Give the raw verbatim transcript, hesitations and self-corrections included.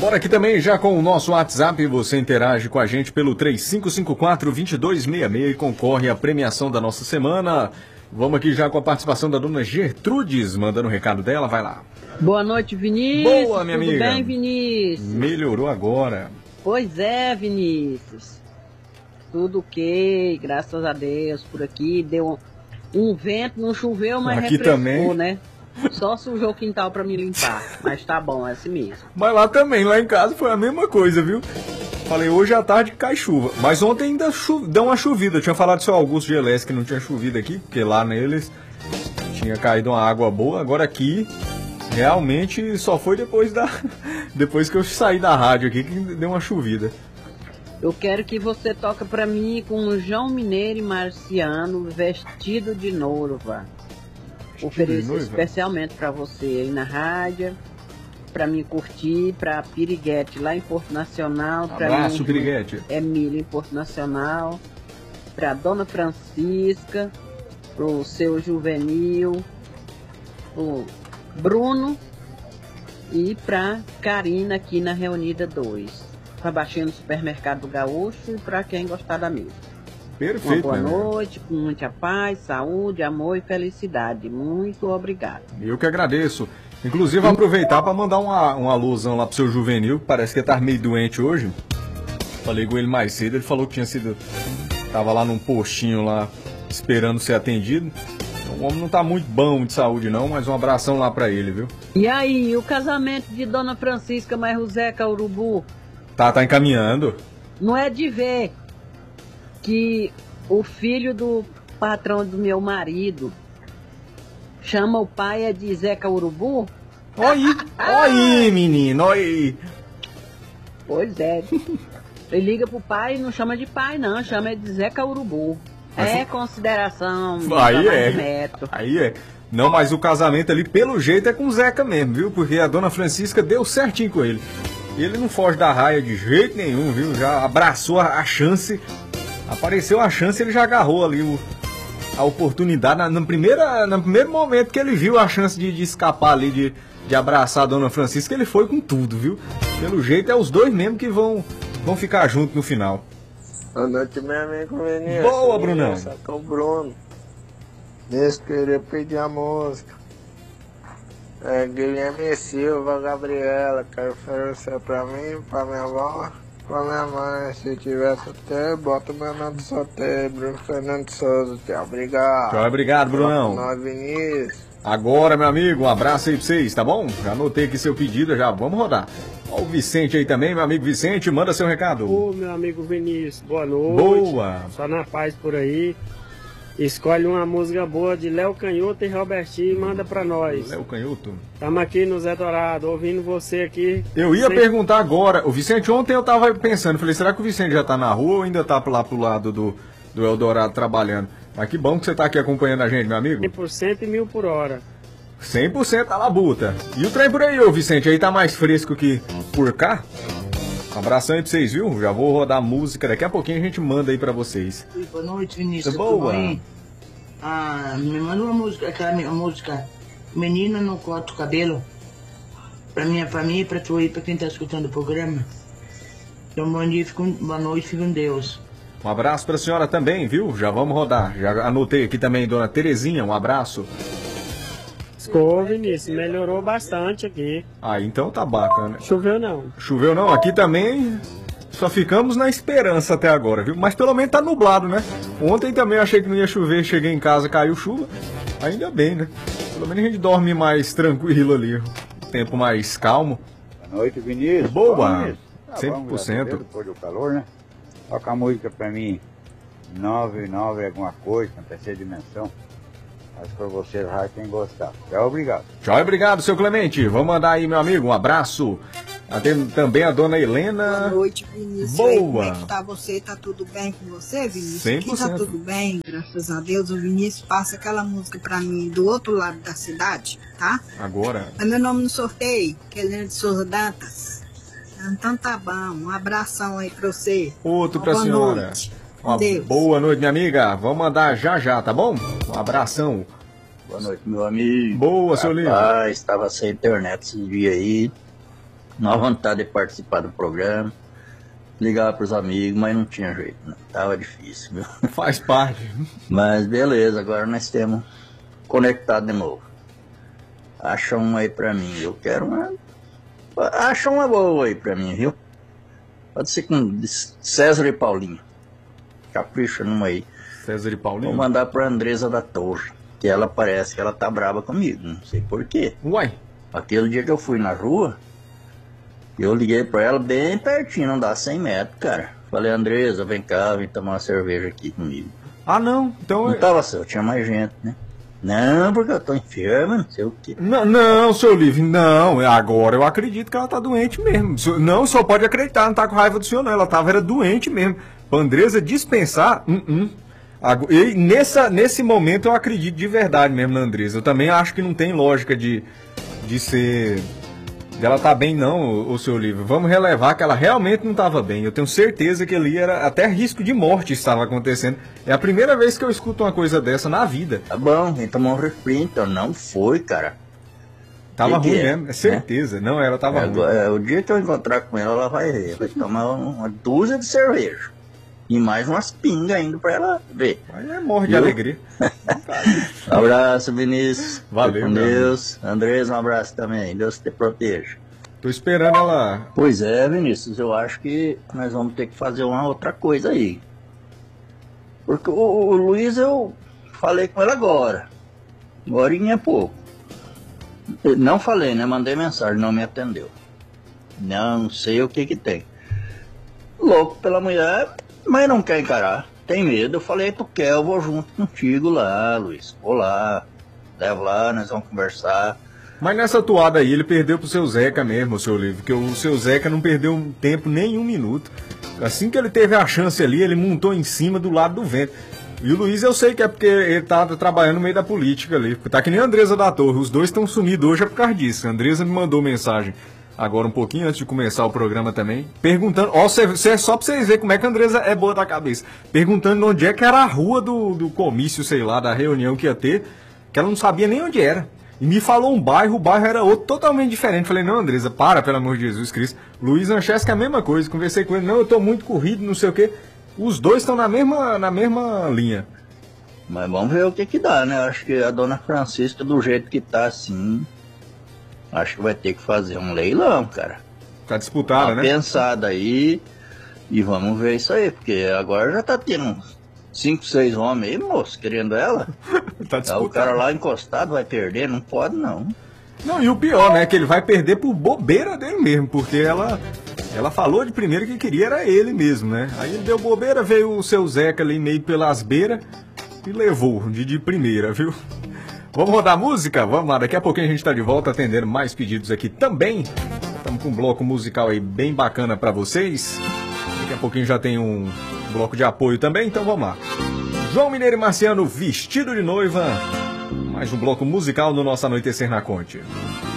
Bora aqui também já com o nosso WhatsApp, você interage com a gente pelo três cinco cinco quatro, dois dois seis seis e concorre à premiação da nossa semana. Vamos aqui já com a participação da dona Gertrudes, mandando o recado dela, vai lá. Boa noite, Vinícius. Boa, minha Tudo amiga. bem, Vinícius? Melhorou agora. Pois é, Vinícius. Tudo ok, graças a Deus. Por aqui deu um, um vento, não choveu, mas Aqui refrescou, também. né? Só sujou o quintal pra me limpar. Mas tá bom, é assim mesmo. Mas lá também, lá em casa foi a mesma coisa, viu? Falei, hoje à tarde cai chuva. Mas ontem ainda chu... deu uma chovida. Eu tinha falado do seu Augusto Gelés que não tinha chovido aqui, porque lá neles tinha caído uma água boa. Agora aqui, realmente só foi depois da depois que eu saí da rádio aqui que deu uma chovida. Eu quero que você toque pra mim com o João Mineiro e Marciano, Vestido de Noiva. Ofereço especialmente pra você aí na rádio, pra mim curtir, pra Piriguete lá em Porto Nacional. Pra Abraço, mim, Piriguete. Emília em Porto Nacional, pra Dona Francisca, pro seu Juvenil, pro Bruno e pra Karina aqui na Reunida dois. Pra baixinho no Supermercado do Gaúcho e pra quem gostar da mesa. Perfeito, Uma boa né, noite, com muita paz, saúde, amor e felicidade. Muito obrigado. Eu que agradeço. Inclusive, vou aproveitar para mandar uma, uma alusão lá pro seu Juvenil, que parece que ele tá meio doente hoje. Falei com ele mais cedo, ele falou que tinha sido... Tava lá num postinho lá, esperando ser atendido. O homem não tá muito bom de saúde não, mas um abração lá para ele, viu? E aí, o casamento de Dona Francisca mais o Zeca Urubu? Tá, tá encaminhando. Não é de ver que o filho do patrão do meu marido chama o pai é de Zeca Urubu? Olha aí, olha aí, menino, olha aí. Pois é. Ele liga pro pai e não chama de pai, não, chama de Zeca Urubu. Assim, é consideração. Aí é. Neto. Aí é. Não, mas o casamento ali, pelo jeito, é com o Zeca mesmo, viu? Porque a dona Francisca deu certinho com ele. E ele não foge da raia de jeito nenhum, viu? Já abraçou a, a chance. Apareceu a chance, ele já agarrou ali o, a oportunidade. Na, na primeira, no primeiro momento que ele viu a chance de, de escapar ali, de, de abraçar a dona Francisca, ele foi com tudo, viu? Pelo jeito é os dois mesmo que vão, vão ficar juntos no final. Boa noite, meu amigo Vinícius. Boa, Brunão. Aqui é o Bruno. Nesse queria pedir a música. É, Guilherme Silva, Gabriela, quero oferecer pra mim, pra minha avó, pra minha mãe. Se tiver solteiro, bota meu nome de solteiro, Bruno Fernando Souza. Tchau, obrigado. Tchau, obrigado, Brunão. Nós, Vinícius. Agora, meu amigo, um abraço aí pra vocês, tá bom? Já anotei aqui seu pedido, já vamos rodar. Ó, o Vicente aí também, meu amigo Vicente, manda seu recado. Ô, meu amigo Vinícius, boa noite. Boa. Só na paz por aí. Escolhe uma música boa de Léo Canhoto e Robertinho e manda pra nós. Léo Canhoto? Estamos aqui no Zé Dourado, ouvindo você aqui. Eu ia Sem... perguntar agora, o Vicente, ontem eu tava pensando, falei, será que o Vicente já tá na rua ou ainda tá lá pro lado do, do Eldorado trabalhando? Mas que bom que você tá aqui acompanhando a gente, meu amigo. cem por cento e mil por hora. cem por cento a labuta. E o trem por aí, ô Vicente, aí tá mais fresco que por cá? Um abração aí pra vocês, viu? Já vou rodar a música, daqui a pouquinho a gente manda aí pra vocês. Boa noite, Vinícius. Boa. Ah, me manda uma música, aquela minha música Menina Não Corta o Cabelo. Pra minha família, pra tu e pra quem tá escutando o programa. Então, bom dia, fica um, boa noite, fica com Deus. Um abraço pra senhora também, viu? Já vamos rodar. Já anotei aqui também, dona Terezinha, um abraço. Ficou, Vinícius, melhorou bastante aqui. Ah, então tá bacana. Choveu não. Choveu não, aqui também só ficamos na esperança até agora, viu? Mas pelo menos tá nublado, né? Ontem também eu achei que não ia chover, cheguei em casa, caiu chuva. Ainda bem, né? Pelo menos a gente dorme mais tranquilo ali, tempo mais calmo. Boa noite, Vinícius. Boa, ah, cem por cento. Depois do calor, né? Toca a música pra mim, nove nove alguma coisa, na terceira dimensão. Acho que você vai quem gostar. Tchau, obrigado. Tchau, obrigado, seu Clemente. Vamos mandar aí, meu amigo, um abraço. Tem também a dona Helena. Boa noite, Vinícius. Boa. Aí, como é que tá você? Tá tudo bem com você, Vinícius? cem por cento. Aqui tá tudo bem, graças a Deus. O Vinícius passa aquela música pra mim do outro lado da cidade, tá? Agora. É meu nome no sorteio, que é Helena de Souza Dantas. Então tá bom, um abração aí pra você. Outro Uma pra boa senhora. Noite. Uma Deus. boa noite, minha amiga. Vamos mandar já já, tá bom? Um abração. Boa noite, meu amigo. Boa, seu lindo. Ah, estava sem internet esses dias aí. uma vontade de participar do programa, ligava pros amigos, mas não tinha jeito, não. Tava difícil, viu? Faz parte. Mas beleza, agora nós temos conectado de novo. Acha uma aí pra mim, eu quero uma... Acha uma boa aí pra mim, viu? Pode ser com César e Paulinho. Capricha numa aí. César e Paulinho? Vou mandar pra Andresa da Torre, que ela parece que ela tá brava comigo, não sei porquê. Uai? Aquele dia que eu fui na rua, eu liguei pra ela bem pertinho, não dá cem metros, cara. Falei, Andresa, vem cá, vem tomar uma cerveja aqui comigo. Ah, não? Então... Não tava só, tinha mais gente, né? Não, porque eu tô enferma, não sei o quê. Não, não, seu Livre, não. Agora eu acredito que ela tá doente mesmo. Não, só pode acreditar, não tá com raiva do senhor, não. Ela tava era doente mesmo. Pra Andresa dispensar, uh -uh. E nessa, nesse momento eu acredito de verdade mesmo na Andresa. Eu também acho que não tem lógica de, de ser... Ela tá bem não, o seu Livro. Vamos relevar que ela realmente não estava bem. Eu tenho certeza que ali era até risco de morte estava acontecendo. É a primeira vez que eu escuto uma coisa dessa na vida. Tá bom, então tomou um refri, então não foi, cara. Tava que ruim que é? mesmo, é certeza. É? Não, ela tava é, ruim. É, o dia que eu encontrar com ela, ela vai ver. Vai tomar uma dúzia de cerveja. E mais umas pingas ainda pra ela ver. Aí é morre de alegria. Um abraço, Vinícius. Valeu, com Deus. Andresa, um abraço também. Deus te proteja. Tô esperando ela... Pois é, Vinícius. Eu acho que nós vamos ter que fazer uma outra coisa aí. Porque o, o Luiz, eu falei com ele agora. Agorinha é pouco. Não falei, né? Mandei mensagem, não me atendeu. Não sei o que que tem. Louco pela mulher... Mas não quer encarar, tem medo. Eu falei, tu quer, eu vou junto contigo lá, Luiz. Vou lá, levo lá, nós vamos conversar. Mas nessa toada aí, ele perdeu pro seu Zeca mesmo, o seu Livro. Porque o seu Zeca não perdeu tempo nem um minuto. Assim que ele teve a chance ali, ele montou em cima do lado do vento. E o Luiz eu sei que é porque ele tá trabalhando no meio da política ali. Tá que nem a Andresa da Torre, os dois estão sumidos hoje é por causa disso. A Andresa me mandou mensagem agora um pouquinho antes de começar o programa também, perguntando, ó, cê, cê, só pra vocês verem como é que a Andresa é boa da cabeça, perguntando onde é que era a rua do, do comício, sei lá, da reunião que ia ter, que ela não sabia nem onde era. E me falou um bairro, o bairro era outro, totalmente diferente. Falei, não, Andresa, para, pelo amor de Jesus Cristo. Luiz Anchesca é a mesma coisa, conversei com ele, não, eu tô muito corrido, não sei o quê. Os dois estão na mesma, na mesma linha. Mas vamos ver o que que dá, né? Acho que a dona Francisca, do jeito que tá assim... Acho que vai ter que fazer um leilão, cara. Tá disputada, uma né? Pensada aí. E vamos ver isso aí. Porque agora já tá tendo uns cinco, seis homens aí, moço, querendo ela. Tá disputado. O cara lá encostado vai perder? Não pode, não. Não, e o pior, né? Que ele vai perder por bobeira dele mesmo. Porque ela, ela falou de primeiro que queria era ele mesmo, né? Aí ele deu bobeira, veio o seu Zeca ali meio pelas beiras e levou de, de primeira, viu? Vamos rodar música? Vamos lá, daqui a pouquinho a gente tá de volta atendendo mais pedidos aqui também. Estamos com um bloco musical aí bem bacana pra vocês. Daqui a pouquinho já tem um bloco de apoio também, então vamos lá. João Mineiro e Marciano, Vestido de Noiva. Mais um bloco musical no nosso Anoitecer na Conte.